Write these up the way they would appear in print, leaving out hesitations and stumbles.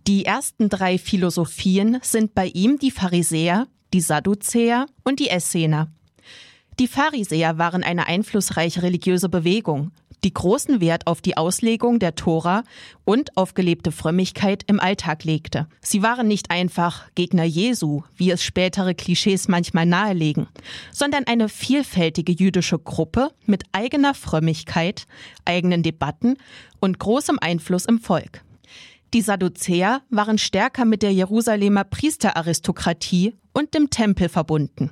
Die ersten 3 Philosophien sind bei ihm die Pharisäer, die Sadduzäer und die Essener. Die Pharisäer waren eine einflussreiche religiöse Bewegung, die großen Wert auf die Auslegung der Tora und auf gelebte Frömmigkeit im Alltag legte. Sie waren nicht einfach Gegner Jesu, wie es spätere Klischees manchmal nahelegen, sondern eine vielfältige jüdische Gruppe mit eigener Frömmigkeit, eigenen Debatten und großem Einfluss im Volk. Die Sadduzäer waren stärker mit der Jerusalemer Priesteraristokratie und dem Tempel verbunden.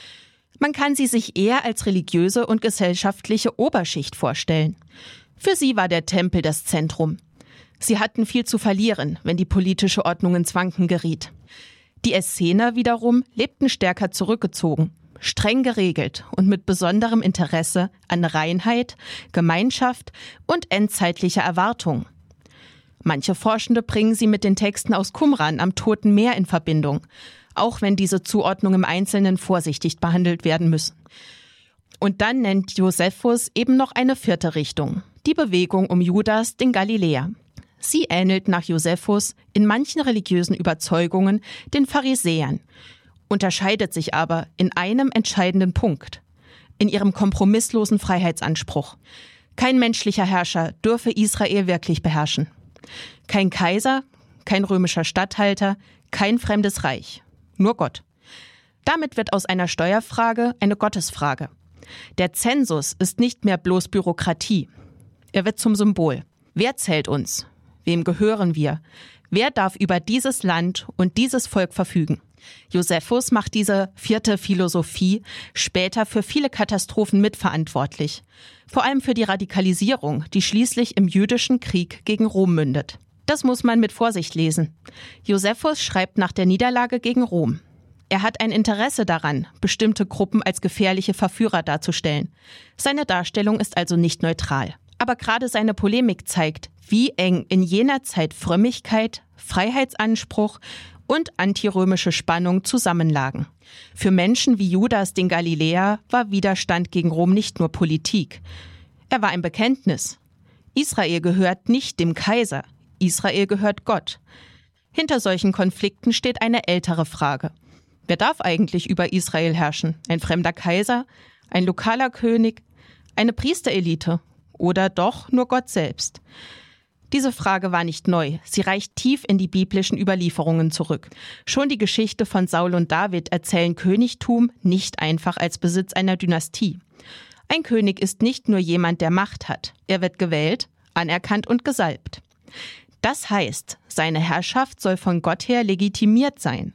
Man kann sie sich eher als religiöse und gesellschaftliche Oberschicht vorstellen. Für sie war der Tempel das Zentrum. Sie hatten viel zu verlieren, wenn die politische Ordnung ins Wanken geriet. Die Essener wiederum lebten stärker zurückgezogen, streng geregelt und mit besonderem Interesse an Reinheit, Gemeinschaft und endzeitlicher Erwartung. Manche Forschende bringen sie mit den Texten aus Qumran am Toten Meer in Verbindung, auch wenn diese Zuordnungen im Einzelnen vorsichtig behandelt werden müssen. Und dann nennt Josephus eben noch eine 4. Richtung, die Bewegung um Judas, den Galiläer. Sie ähnelt nach Josephus in manchen religiösen Überzeugungen den Pharisäern, unterscheidet sich aber in einem entscheidenden Punkt, in ihrem kompromisslosen Freiheitsanspruch. Kein menschlicher Herrscher dürfe Israel wirklich beherrschen. Kein Kaiser, kein römischer Statthalter, kein fremdes Reich. Nur Gott. Damit wird aus einer Steuerfrage eine Gottesfrage. Der Zensus ist nicht mehr bloß Bürokratie. Er wird zum Symbol. Wer zählt uns? Wem gehören wir? Wer darf über dieses Land und dieses Volk verfügen? Josephus macht diese 4. Philosophie später für viele Katastrophen mitverantwortlich. Vor allem für die Radikalisierung, die schließlich im jüdischen Krieg gegen Rom mündet. Das muss man mit Vorsicht lesen. Josephus schreibt nach der Niederlage gegen Rom. Er hat ein Interesse daran, bestimmte Gruppen als gefährliche Verführer darzustellen. Seine Darstellung ist also nicht neutral. Aber gerade seine Polemik zeigt, wie eng in jener Zeit Frömmigkeit, Freiheitsanspruch und antirömische Spannung zusammenlagen. Für Menschen wie Judas, den Galiläer, war Widerstand gegen Rom nicht nur Politik. Er war ein Bekenntnis. Israel gehört nicht dem Kaiser. Israel gehört Gott. Hinter solchen Konflikten steht eine ältere Frage. Wer darf eigentlich über Israel herrschen? Ein fremder Kaiser? Ein lokaler König? Eine Priesterelite? Oder doch nur Gott selbst? Diese Frage war nicht neu. Sie reicht tief in die biblischen Überlieferungen zurück. Schon die Geschichte von Saul und David erzählen Königtum nicht einfach als Besitz einer Dynastie. Ein König ist nicht nur jemand, der Macht hat. Er wird gewählt, anerkannt und gesalbt. Das heißt, seine Herrschaft soll von Gott her legitimiert sein.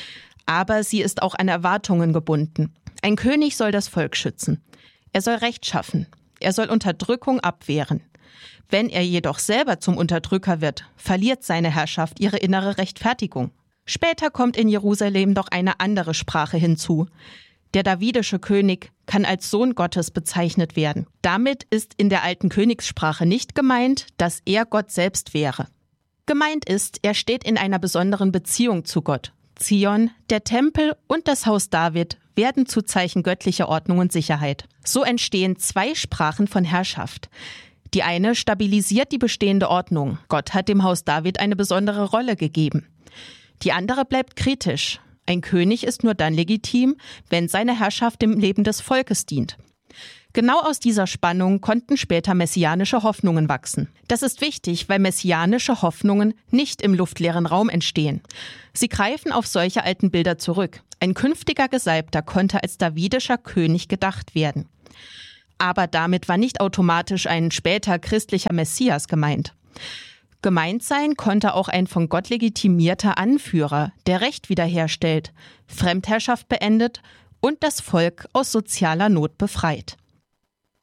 Aber sie ist auch an Erwartungen gebunden. Ein König soll das Volk schützen. Er soll Recht schaffen. Er soll Unterdrückung abwehren. Wenn er jedoch selber zum Unterdrücker wird, verliert seine Herrschaft ihre innere Rechtfertigung. Später kommt in Jerusalem doch eine andere Sprache hinzu. Der davidische König kann als Sohn Gottes bezeichnet werden. Damit ist in der alten Königssprache nicht gemeint, dass er Gott selbst wäre. Gemeint ist, er steht in einer besonderen Beziehung zu Gott. Zion, der Tempel und das Haus David werden zu Zeichen göttlicher Ordnung und Sicherheit. So entstehen 2 Sprachen von Herrschaft. Die eine stabilisiert die bestehende Ordnung. Gott hat dem Haus David eine besondere Rolle gegeben. Die andere bleibt kritisch. Ein König ist nur dann legitim, wenn seine Herrschaft dem Leben des Volkes dient. Genau aus dieser Spannung konnten später messianische Hoffnungen wachsen. Das ist wichtig, weil messianische Hoffnungen nicht im luftleeren Raum entstehen. Sie greifen auf solche alten Bilder zurück. Ein künftiger Gesalbter konnte als davidischer König gedacht werden. Aber damit war nicht automatisch ein später christlicher Messias gemeint. Gemeint sein konnte auch ein von Gott legitimierter Anführer, der Recht wiederherstellt, Fremdherrschaft beendet und das Volk aus sozialer Not befreit.